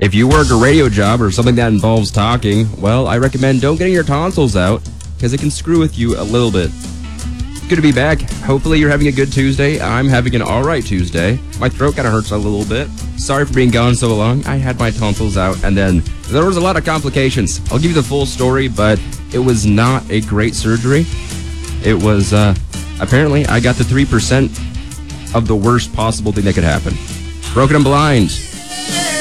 If you work a radio job or something that involves talking, well, I recommend don't getting your tonsils out because it can screw with you a little bit. Good to be back. Hopefully you're having a good Tuesday. I'm having an alright Tuesday. My throat kind of hurts a little bit. Sorry for being gone so long. I had my tonsils out and then there was a lot of complications. I'll give you the full story, but it was not a great surgery. It was, apparently I got the 3% of the worst possible thing that could happen. Broken and blind.